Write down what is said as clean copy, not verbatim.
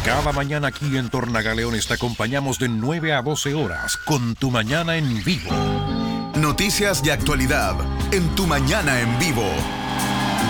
Cada mañana aquí en Tornagaleones te acompañamos de 9 a 12 horas con Tu Mañana en Vivo. Noticias y actualidad en Tu Mañana en Vivo.